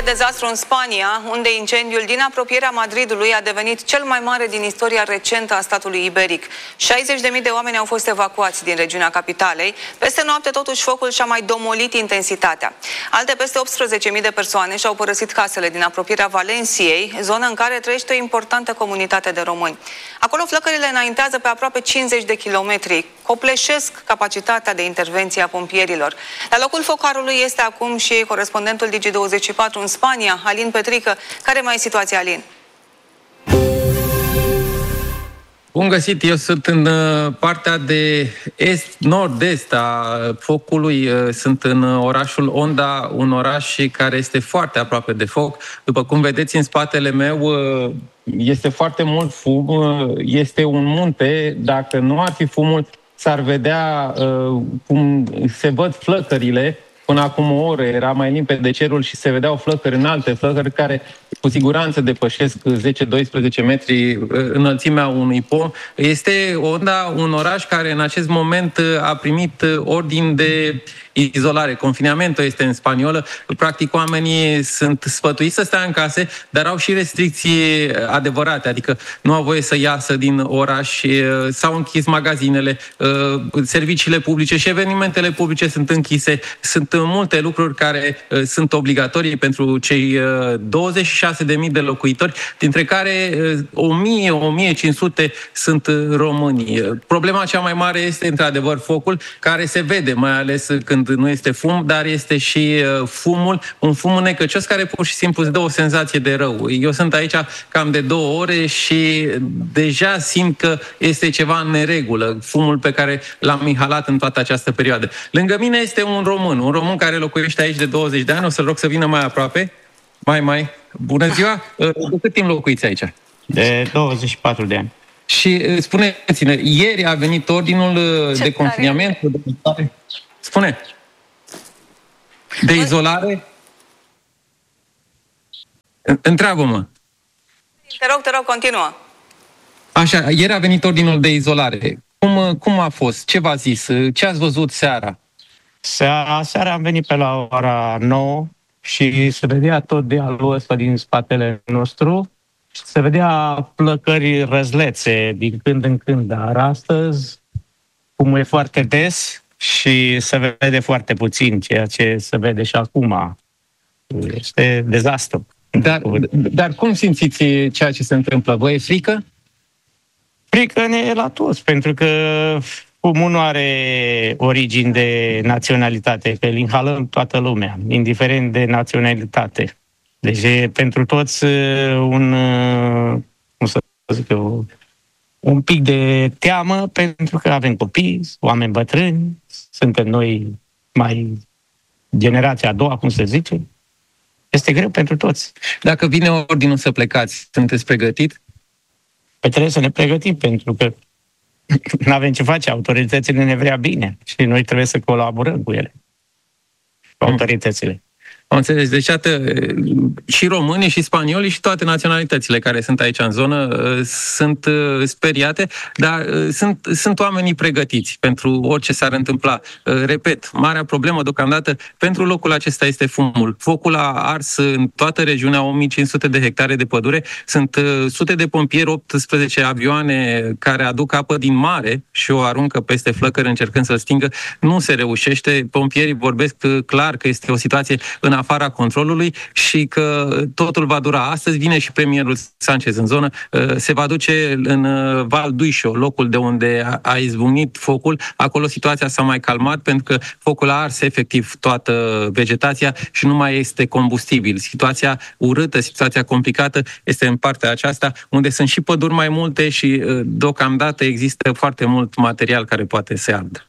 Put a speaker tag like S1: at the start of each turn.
S1: dezastru în Spania, unde incendiul din apropierea Madridului a devenit cel mai mare din istoria recentă a statului iberic. 60.000 de oameni au fost evacuați din regiunea capitalei. Peste noapte, totuși, focul și-a mai domolit intensitatea. Alte peste 18.000 de persoane și-au părăsit casele din apropierea Valenciei, zonă în care trăiește o importantă comunitate de români. Acolo flăcările înaintează pe aproape 50 de kilometri, copleșesc capacitatea de intervenție a pompierilor. La locul focarului este acum și corespondentul Digi24 în Spania, Alin Petrică. Care mai e situația, Alin?
S2: Bun găsit, eu sunt în partea de nord-est a focului, sunt în orașul Onda, un oraș care este foarte aproape de foc. După cum vedeți în spatele meu, este foarte mult fum, este un munte. Dacă nu ar fi fumul, s-ar vedea cum se văd flăcările. Până acum o oră era mai limpede cerul și se vedeau flăcări înalte, flăcări care cu siguranță depășesc 10-12 metri înălțimea unui pom. Este Onda, un oraș care în acest moment a primit ordin de izolare. Confinamiento este în spaniolă. Practic, oamenii sunt sfătuiți să stea în case, dar au și restricții adevărate, adică nu au voie să iasă din oraș, s-au închis magazinele, serviciile publice și evenimentele publice sunt închise. Sunt multe lucruri care sunt obligatorii pentru cei 26.000 de locuitori, dintre care 1.000-1.500 sunt români. Problema cea mai mare este, într-adevăr, focul, care se vede, mai ales când nu este fum, dar este și fumul, un fum necăcios care pur și simplu îți dă o senzație de rău. Eu sunt aici cam de 2 ore și deja simt că este ceva în neregulă, fumul pe care l-am inhalat în toată această perioadă. Lângă mine este un român care locuiește aici de 20 de ani, o să-l rog să vină mai aproape. Bună ziua! De cât timp locuiți aici?
S3: De 24 de ani.
S2: Și spuneți-ne, ieri a venit ordinul de confinament, de izolare? Spune. De izolare? Întreabă-mă.
S1: Te rog, continuă.
S2: Așa, ieri a venit ordinul de izolare. Cum a fost? Ce v-a zis? Ce ați văzut seara?
S3: Seara am venit pe la ora 9 și se vedea tot dealul ăsta din spatele nostru. Se vedea plăcări răzlețe din când în când, dar astăzi, cum e foarte des și se vede foarte puțin, ceea ce se vede și acum. Este dezastru.
S2: Dar cum simțiți ceea ce se întâmplă? Vă e frică?
S3: Frică ne e la toți, pentru că fumul nu are origini de naționalitate, că îl inhalăm toată lumea, indiferent de naționalitate. Deci e pentru toți un pic de teamă, pentru că avem copii, oameni bătrâni, suntem noi mai generația a doua, cum se zice. Este greu pentru toți.
S2: Dacă vine ordinul să plecați, sunteți pregătit?
S3: Păi trebuie să ne pregătim, pentru că nu avem ce face, autoritățile ne vrea bine și noi trebuie să colaborăm cu ele, cu autoritățile.
S2: Am înțeles. Deci, și românii, și spaniolii, și toate naționalitățile care sunt aici în zonă sunt speriate, dar sunt oamenii pregătiți pentru orice s-ar întâmpla. Repet, marea problemă deocamdată pentru locul acesta este fumul. Focul a ars în toată regiunea 1500 de hectare de pădure. Sunt sute de pompieri, 18 avioane care aduc apă din mare și o aruncă peste flăcări încercând să-l stingă. Nu se reușește. Pompierii vorbesc clar că este o situație în afara controlului și că totul va dura. Astăzi vine și premierul Sánchez în zonă, se va duce în Val d'Uixó, locul de unde a izbucnit focul. Acolo situația s-a mai calmat pentru că focul a ars efectiv toată vegetația și nu mai este combustibil. Situația urâtă, situația complicată este în partea aceasta, unde sunt și păduri mai multe și deocamdată există foarte mult material care poate să ardă.